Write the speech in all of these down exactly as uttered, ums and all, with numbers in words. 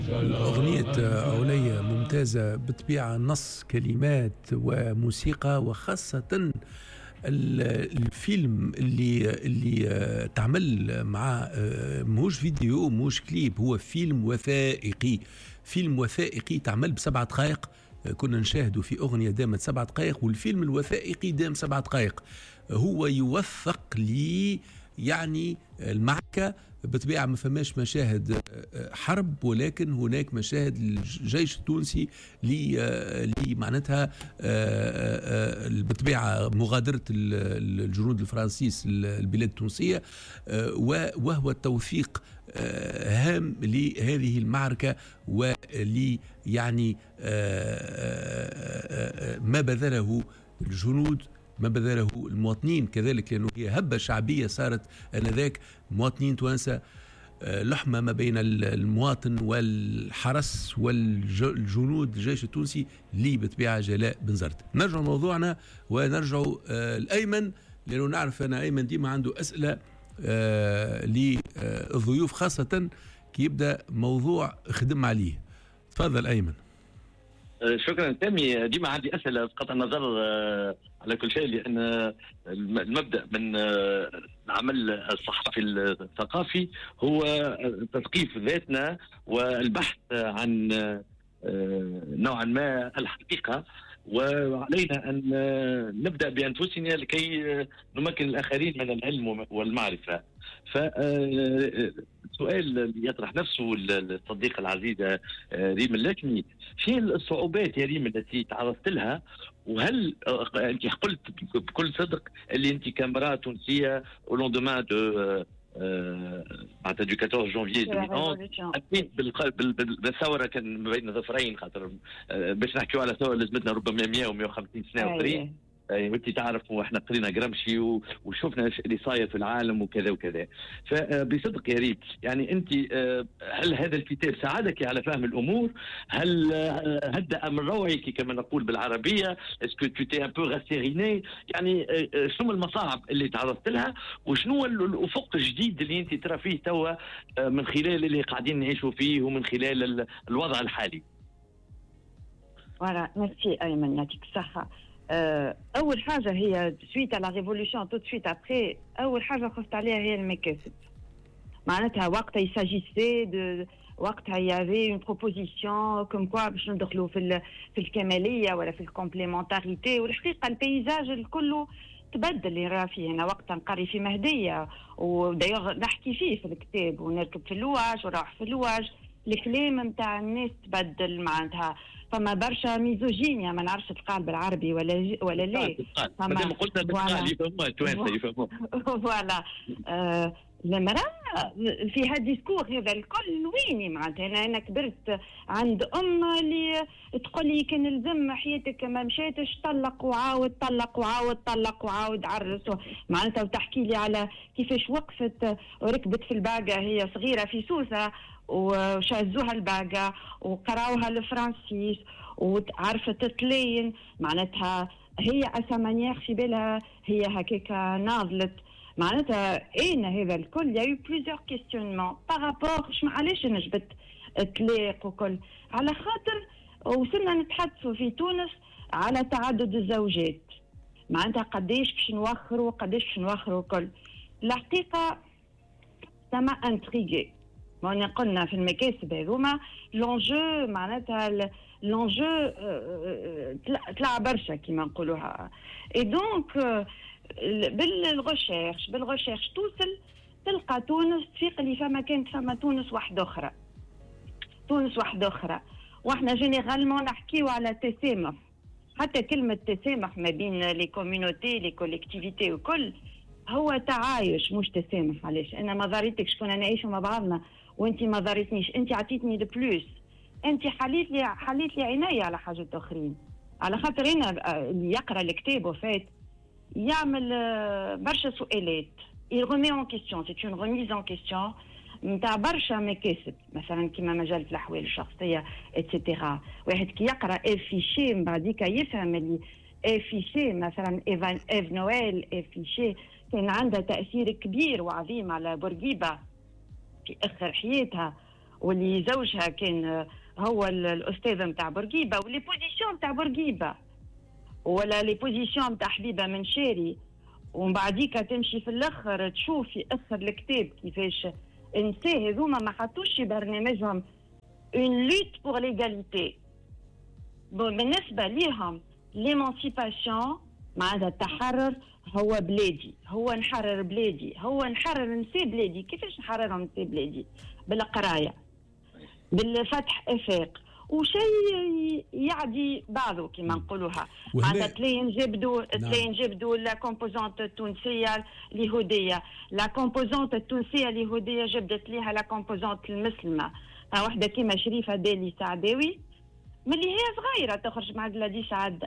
أغنية عليا ممتازة بالطبيعة، نص كلمات وموسيقى، وخاصة الفيلم اللي اللي تعمل مع موش فيديو موش كليب، هو فيلم وثائقي. فيلم وثائقي تعمل بسبعة دقائق، كنا نشاهدوا في أغنية دامت سبعة دقائق، والفيلم الوثائقي دام سبعة دقائق. هو يوثق لي يعني المعركة. بالطبيعة ما فماش مشاهد حرب، ولكن هناك مشاهد الجيش التونسي لي معناتها بالطبيعة مغادرة الجنود الفرنسيس البلاد التونسية، وهو التوثيق هام لهذه المعركة، ولي يعني ما بذله الجنود، ما بذله المواطنين كذلك، لأنه هي هبة شعبية صارت آنذاك. مواطنين توانسة، لحمة ما بين المواطن والحرس والجنود الجيش التونسي اللي بطبيعة جلاء بنزرت. نرجع موضوعنا ونرجع الأيمن، لأنه نعرف أنا أيمن ديما عنده أسئلة للضيوف، خاصة كي يبدأ موضوع خدم عليه. تفضل أيمن. شكرا سامي. ديما عندي أسئلة بقطع النظر على كل شيء، لأن المبدأ من العمل الصحفي الثقافي هو تثقيف ذاتنا والبحث عن نوعا ما الحقيقة، وعلينا أن نبدأ بأنفسنا لكي نمكن الآخرين من العلم والمعرفة. فالسؤال يطرح نفسه الصديقة العزيزة ريم اللكمي، شنو الصعوبات يا ريم التي تعرضت لها؟ وهل أنت قلت بكل صدق اللي أنت كاميرا تونسية au lendemain de بعد دو أربعطاش جونفي ألفين وأحد أكيد بالثورة كان بين ظفرين، خاطر باش نحكيو على ثورة لازمتنا ربما مئة و مئة وخمسين سنة أخرين. وانت تعرف واحنا قرينا جرامشي وشوفنا اللي صاير في العالم وكذا وكذا. فبصدق يا ريت يعني انت، هل هذا الكتاب ساعدك على فهم الامور؟ هل هدأ من روعك كما نقول بالعربيه؟ اسكو تو تي ان بو غاسيريني؟ يعني شنو المصاعب اللي تعرضت لها، وشنو الافق الجديد اللي انت ترى فيه توا من خلال اللي قاعدين نعيشوا فيه ومن خلال الوضع الحالي؟ فوالا ميرسي ايمن، يعطيك الصحه. أول حاجة هي سويت على ريفولوشن تو سويت أبخي، أول حاجة خفت عليها هي المكاسب. معناتها وقتها يساجيسي دو وقتها يافي اون بروبوزيسيون كوم كوا باش ندخلوا في في الكمالية ولا في الكومبليمونتاريتي، والحقيقة البيزاج الكل تبدل اللي راه فيه. أنا وقتها نقري في مهدية، ودايوغ نحكي فيه في الكتاب ونركب في اللواج وراح في اللواج، الكلام نتاع الناس تبدل. معناتها فما برشا ميزوجينيا، ما نعرفش تقال بالعربي ولا ولا لا. فما قلنا بالعربي يفهموها التوانسه يفهموها. فوالا آه المرأة في هذا الديسكور هذا الكل ويني. معناتها أنا أنا كبرت عند أم اللي تقول لي كان لزم حياتك ما مشيتش طلق وعاود طلق وعاود طلق وعاود عرس. معناتها وتحكي لي على كيفاش وقفت وركبت في الباقة هي صغيرة في سوسة وشازوها الباقة وقراوها الفرنسيس وعرفت تلين. معناتها هي أسامانيير في بالها هي هكاك ناضلت. معناتها اين هذا الكل يا يو بليزيور كيستيونمون بارابور شو علاش نجبت تلاق وكل، على خاطر وصلنا نتحدثوا في تونس على تعدد الزوجات. معناتها قديش باش نوخروا قديش باش نوخروا وكل. الحقيقه سما انتريغي ما قلنا في المكاسب هذوما لونجو. معناتها لونجو طلع برشا كيما نقولوها. اي دونك بالغوشيرش بالغوشيرش توصل تلقى تونس تفيق اللي فما كانت فما تونس واحدة أخرى، تونس واحدة أخرى. واحنا جينيرالمون نحكيو على تسامح. حتى كلمة تسامح ما بين لي كوميونيتي لي كوليكتيفيتي وكل هو تعايش مش تسامح. علاش انا ما ضريتكش كنا نعيشوا مع بعضنا وانت ما ضريتنيش، انت عطيتني البلوس، انت حليت لي حليت لي عيني على حاجات اخرين. على خاطر انا اللي يقرا الكتاب وفات يعمل برشا سؤالات. il remet en question, c'est une remise en question نتاع برشا مكاسب، مثلا كيما مجال الاحوال الشخصيه اتسيتيرا. واحد كي يقرا افيشي من بعديك يفهم اللي افيشي مثلا ايف نويل افيشي كان عندها تاثير كبير وعظيم على بورقيبه في اخر حياتها، واللي زوجها كان هو الاستاذ نتاع بورقيبه، ولي بوزيسيون نتاع بورقيبه ولا لي بوزيسيون نتاع حبيبه منشاري، ومن بعديك تمشي في الاخر تشوف في اخر الكتاب كيفاش النساء هذوما ما حطوش في برنامجهم اون لوت بور ليغاليتي. بالنسبه ليهم ليمانسيباسيون معناتها التحرر هو بلادي، هو نحرر بلادي، هو نحرر نساء بلادي. كيفاش نحررهم نساء بلادي؟ بالقرايه، بالفتح افاق، وشيء يعدي بعضه كما نقولوها. معناتها تلاقي نجبدوا تلاقي نجبدوا لا كومبوزونت التونسيه اليهوديه، لا كومبوزونت التونسيه اليهوديه جبدت ليها لا كومبوزونت المسلمه. واحده كيما شريفه دالي سعداوي ملي هي صغيره تخرج مع دلادي سعد.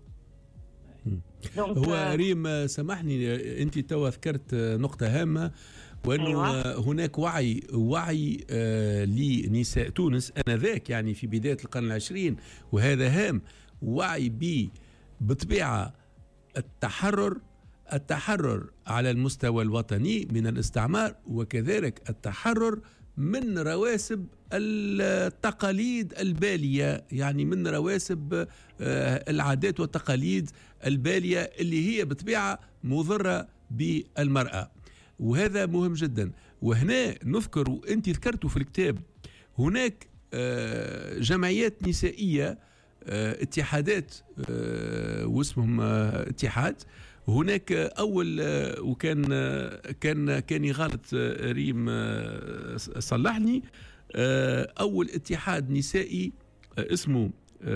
هو ريم سامحني، انت توا ذكرت نقطه هامه، وانه أيوة. هناك وعي وعي آه لنساء تونس انذاك، يعني في بدايه القرن العشرين، وهذا هام. وعي ب بطبيعه التحرر التحرر على المستوى الوطني من الاستعمار، وكذلك التحرر من رواسب التقاليد الباليه، يعني من رواسب آه العادات والتقاليد الباليه اللي هي بطبيعه مضره بالمراه. وهذا مهم جدا. وهنا نذكر، وانت ذكرته في الكتاب، هناك جمعيات نسائيه، اتحادات واسمهم اتحاد. هناك اول، وكان كان كان يغلط ريم صلحني، اول اتحاد نسائي اسمه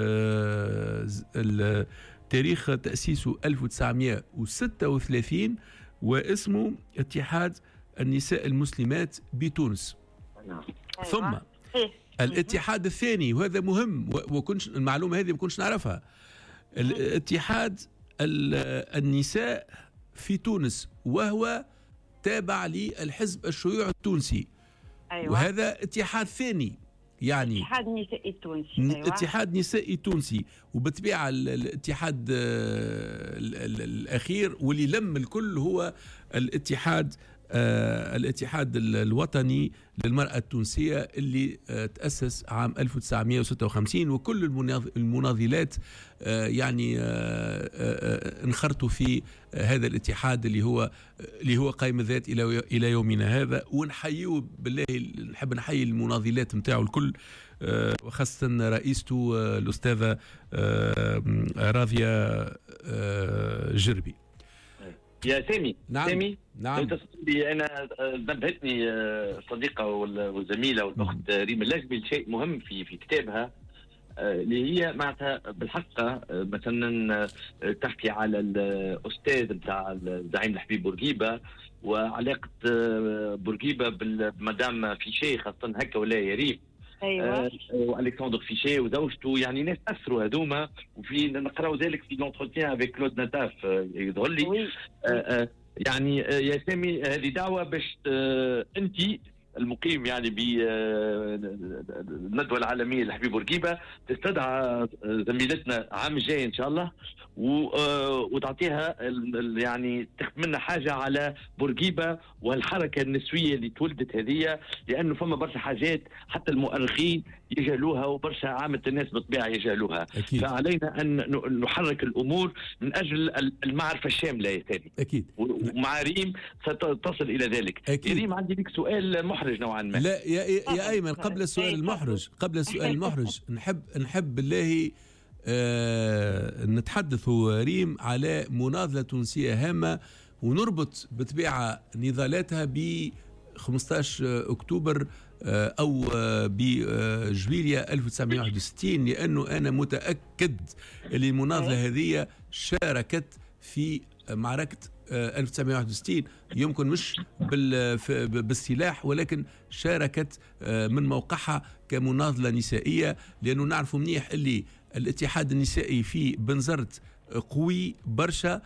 تاريخ تاسيسه ألف وتسعمائة وستة وثلاثين، واسمه اتحاد النساء المسلمات بتونس. ثم الاتحاد الثاني، وهذا مهم وكنش المعلومة هذه ما كنتش نعرفها، الاتحاد النساء في تونس، وهو تابع للحزب الشيوعي التونسي. أيوة. وهذا اتحاد ثاني، يعني اتحاد نسائي تونسي. أيوة. اتحاد نسائي تونسي، وبالطبيعه الاتحاد الاخير واللي لم الكل هو الاتحاد الاتحاد الوطني للمرأة التونسية، اللي تأسس عام ألف وتسعمائة وستة وخمسين، وكل المناضلات يعني انخرطوا في هذا الاتحاد اللي هو اللي هو قائم الذات الى الى يومنا هذا. ونحييه بالله، نحب نحيي المناضلات نتاعو الكل، وخاصة رئيسته الأستاذة راضية جربي. يا سامي. نعم. سامي. نعم. انا نبهتني الصديقه والزميله والاخت ريم اللجبي لشيء مهم في في كتابها، اللي هي معناتها بالحقيقه مثلا تحكي على الاستاذ نتاع الزعيم الحبيب بورقيبه، وعلاقه بورقيبه بالمدام فيشي، خاصه هكا ولا يا ريم. ايوه. والكسندر فيشي وزوجته، يعني ناس اثروا هذوما، وفي نقراو ذلك في لونتروتيان افيك كلود نتاف يظهر لي. يعني يا سامي، هذه دعوه باش انت المقيم يعني بالندوه العالميه لحبيب بورقيبه تستدعى زميلتنا عام الجاي ان شاء الله، وتعطيها يعني تاخذ منها حاجه على بورقيبه والحركه النسويه اللي تولدت هذه، لانه فما برشا حاجات حتى المؤرخين يجهلوها وبرشا عامه الناس بالطبيعه يجهلوها. أكيد. فعلينا ان نحرك الامور من اجل المعرفه الشامله يا سامي. اكيد. ومع ريم ستصل الى ذلك. أكيد. ريم عندي لك سؤال محرج نوعا ما. لا يا يا ايمن، قبل السؤال المحرج قبل السؤال المحرج نحب نحب بالله آه نتحدث ريم على مناضله تونسيه هامه، ونربط بطبيعه نضالاتها ب خمسة عشر أكتوبر أو بجويلية ألف وتسعمائة وواحد وستين، لأنه أنا متأكد أن المناضلة هذه شاركت في معركة ألف وتسعمائة وواحد وستين، يمكن مش بالسلاح، ولكن شاركت من موقعها كمناضلة نسائية، لأنه نعرف منيح اللي الاتحاد النسائي في بنزرت قوي برشا.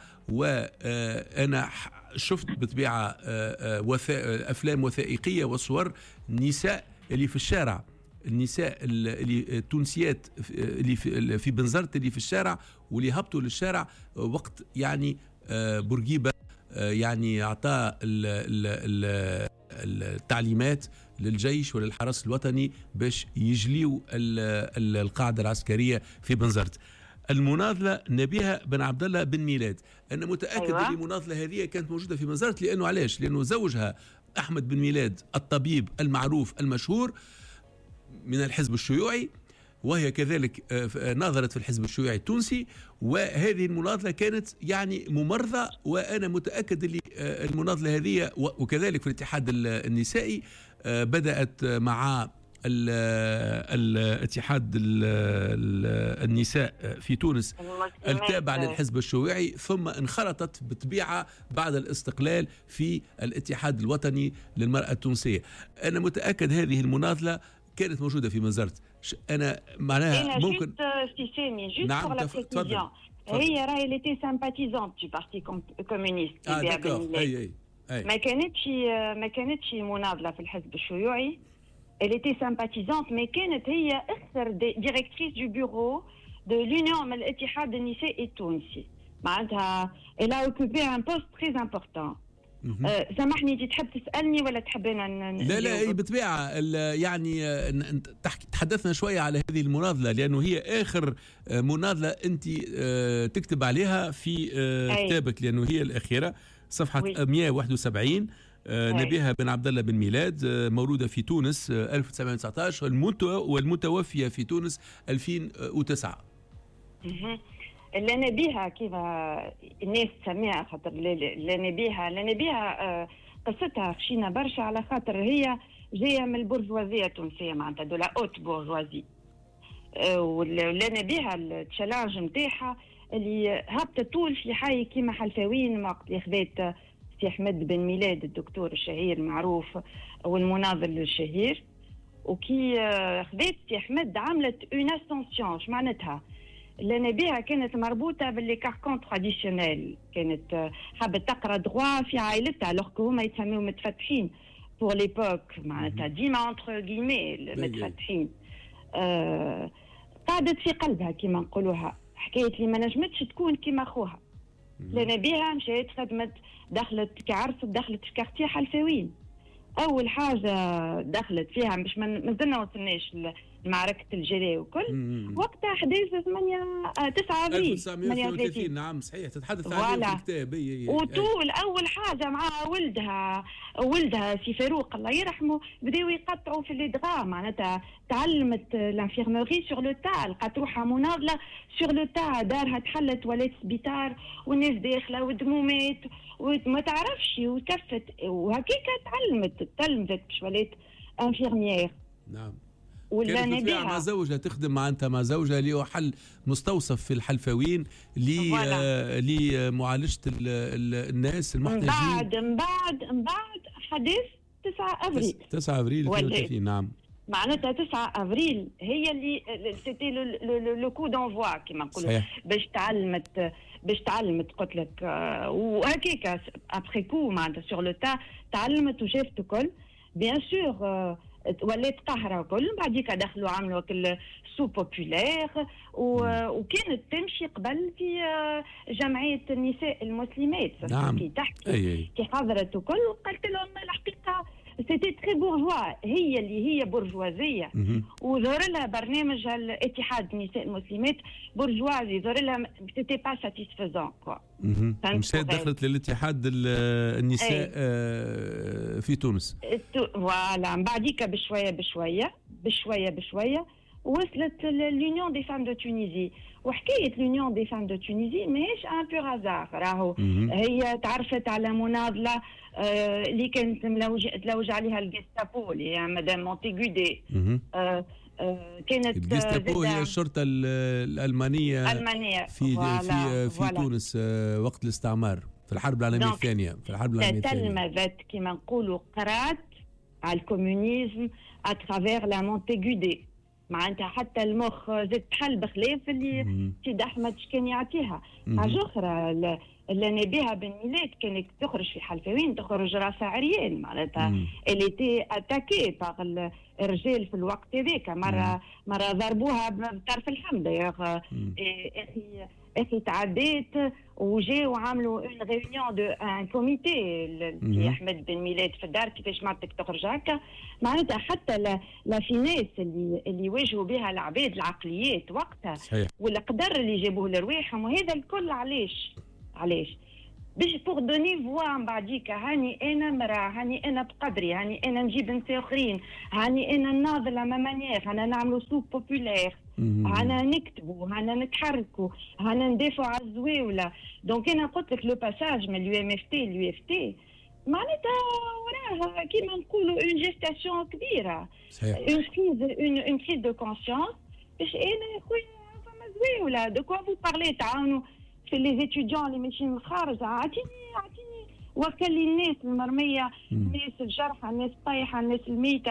وأنا شفت بطبيعة وثائق أفلام وثائقية وصور نساء اللي في الشارع، النساء اللي التونسيات اللي في, في بنزرت اللي في الشارع، واللي هبطوا للشارع وقت يعني بورقيبة يعني أعطى التعليمات للجيش وللحرس الوطني باش يجليوا القاعدة العسكرية في بنزرت. المناضلة نبيها بن عبد الله بن ميلاد، أنا متأكد أيوة. أن المناضلة هذه كانت موجودة في بنزرت، لأنه علاش؟ لأنه زوجها أحمد بن ميلاد الطبيب المعروف المشهور من الحزب الشيوعي، وهي كذلك ناظرت في الحزب الشيوعي التونسي، وهذه المناضلة كانت يعني ممرضة. وأنا متأكد أن المناضلة هذه وكذلك في الاتحاد النسائي بدأت مع الاتحاد النساء في تونس التابع للحزب الشيوعي، ثم انخرطت بطبيعة بعد الاستقلال في الاتحاد الوطني للمرأة التونسية. أنا متأكد هذه المناضلة كانت موجودة في مزرت. أنا معناها ممكن سي سامي جوست نعم بور لا بريسيزيون، هي راهي اللي تي سامباتيزونت دو بارتي كومونيست. اه داكور اي اي اي ما كانتش ما كانتش مناضلة في الحزب الشيوعي، elle était sympathisante، mais كانت هي اخر ديريكتريس دو بيرو دو لونيون من الاتحاد النسائي التونسي، معناتها elle a occupé un poste très important. أه سامحني انت تحب تسالني ولا تحب انا؟ لا لا اي بالطبيعه، يعني تحكي تحدثنا شويه على هذه المناضله، لانه هي اخر مناضله انت تكتب عليها في كتابك، لانه هي الاخيره صفحه مئة وواحد وسبعين. نبيها بن عبد الله بن ميلاد، مولوده في تونس ألف وتسعمئة وتسعة عشر والمتوفيه في تونس ألفين وتسعة. لا نبيها كيف الناس تسميها، خاطر لا نبيها لا نبيها قصتها خشينا برشا، على خاطر هي جايه من البورجوازيه التونسيه، معناتها دو لا اوت بورجوازي. ولا نبيها التشالنج نتاعها اللي هبطت طول في حي كيما حلفاوين، وقت اللي خذات سي احمد بن ميلاد الدكتور الشهير المعروف والمناضل الشهير، وكي خذات سي احمد عملت اون اسونسيون. اش معناتها؟ لأن بها كانت مربوطة باللي كاركون تراديسيونيل، كانت حابة تقرا دغوا في عائلتها، لوغ هما يتسميو متفتحين بور ليبوك، معناتها ديما انتر غيمي متفتحين. آه قعدت في قلبها كيما نقولوها حكاية اللي ما نجمتش تكون كيما خوها. لأن بها مشات خدمت، دخلت كعرفت دخلت في كارتيه حلفاوين. أول حاجة دخلت فيها باش ما زلنا وصلناش معركة الجلاء وكل وقتها حداثة ثمانية تسعة أبريل ألف وتسعمئة وثلاثة وثلاثين. نعم صحيح، تتحدث عليه في الكتاب. وطول أول حاجة مع ولدها ولدها سي فاروق الله يرحمه بداو يقطعوا في الإدغام، معناتها تعلمت لانفيرموري سور لو تا، لقات روحها مناضلة سور لو تا، دارها تحلت ولات سبيطار والناس داخلة ودمومات وما تعرفش وكفت، وهكيك تعلمت تعلمت باش ولات انفيرميير. نعم. ولا نبيها مع زوجها تخدم معناتها مع زوجها اللي هو حل مستوصف في الحلفاوين لمعالجة الناس المحتاجين. من بعد من بعد من بعد حدث تسعة أبريل تسعة أبريل اثنين وثلاثين. نعم معناتها تسعة أبريل هي اللي سيتي لو كو دونفوا كيما نقولوا، باش تعلمت باش تعلمت قلت لك، وهكاك ابخي كو معناتها سور لو تا تعلمت وشافت الكل بيان سور، ولات قاهرة وكل. بعديك دخلوا عملوا سو بوبولير، وكانت تمشي قبل في جمعية النساء المسلمات. نعم. كي تحكي أي أي. كي حضرت وكل، وقلت لهم الحقيقة سيتي تري بورجوا، هي اللي هي برجوازية، وظهر لها برنامج الاتحاد النساء المسلمات برجوازي، ظهر لها سيتي با ساتيسفيزون كوا. مشات دخلت للاتحاد النساء في تونس. فوالا من بعديك بشويه بشويه بشويه بشويه وصلت لليونيون دي فام دو تونيزي. وحكايه لونيون دي فام دو تونيزي ماهيش ان بور هازار، راهو هي تعرفت على مناضله آه اللي كانت تلوج عليها الجستابو اللي هي مدام مونتيغودي. آه آه كانت الجستابو هي الشرطه الالمانيه الألمانية في في في تونس آه وقت الاستعمار في الحرب العالميه الثانيه. في الحرب العالميه الثانيه تلمذت كما نقولوا قرات على الكومونيزم اترافير لا مونتيغودي، معناتها حتى المخ زاد تحل بخلاف اللي سيد احمد كان يعطيها. حاجه اخرى اللي بها بن ميلاد كانت تخرج في حلفاوين تخرج راسها عريان معناتها اللي تي اتاكي باغ الرجال في الوقت هذاك مره مره ضربوها بطرف الحمد يا اخي اخي تعديت وجاو وعملوا اون ريونيون دو ان كوميتي في احمد بن ميلاد في الدار كيفاش مرتك تخرج هكا معناتها حتى لا في ناس اللي اللي يواجهوا بها العباد العقليات وقتها والقدر اللي جابوه لرواحهم وهذا الكل علاش علاش باش بوغ دوني فوا من بعديك هاني انا مراه هاني انا بقدري هاني انا نجيب نساء اخرين هاني انا ناضل لا مانيير انا نعملوا سوق بوبولير انا نكتبوا انا نتحركوا انا ندافعوا على الزواوله دونك انا قلت لك لو باساج من اليو ام اف تي لليو اف تي معناتها وراها كيما نقولوا اون جيستاسيون كبيره اون كريز اون كريز دو كونسيونس باش انا يا خويا فما زواوله دو كوا فو بارلي تعاونوا في لي زيتيديون اللي ماشيين من الخارج عطيني عطيني وكلي الناس المرميه الناس الجرحى الناس الطايحه الناس الميته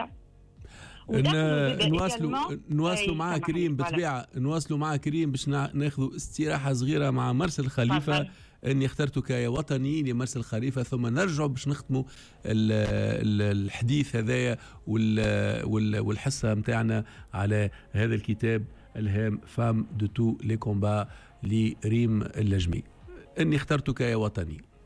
نواصلوا نواصلوا مع كريم بالطبيعه نواصلوا مع كريم باش ناخذوا استراحه صغيره مع مرسل خليفه اني اخترتك يا وطني لمرسل خليفه ثم نرجعوا باش نختموا الحديث هذايا والحصه نتاعنا على هذا الكتاب الهام فام دو تو لي كومبا لريم اللجمي. اني اخترتك يا وطني.